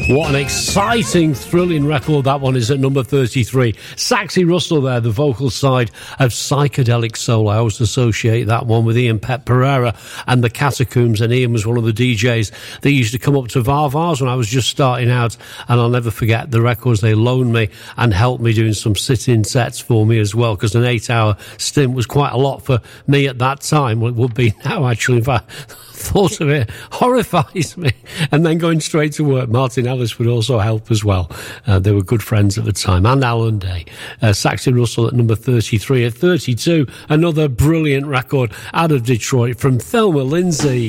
What an exciting, thrilling record that one is at number 33. Saxy Russell there, the vocal side of psychedelic soul. I always associate that one with Ian Pet Pereira and the Catacombs, and Ian was one of the DJs that used to come up to Varvars when I was just starting out, and I'll never forget the records they loaned me and helped me doing some sit-in sets for me as well, because an 8-hour stint was quite a lot for me at that time. Well, it would be now, actually. In fact, thought of it horrifies me. And then going straight to work, Martin Ellis would also help as well. They were good friends at the time. And Alan Day. Saxy Russell at number 33. At 32, another brilliant record out of Detroit from Thelma Lindsay.